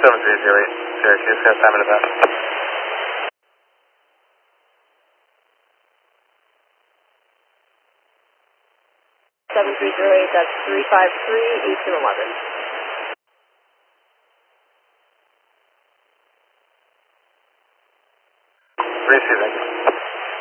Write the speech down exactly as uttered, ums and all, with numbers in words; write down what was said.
seven three zero eight, Syracuse, got time in about. seven three zero eight, that's three five three, eight two eleven. Receiving.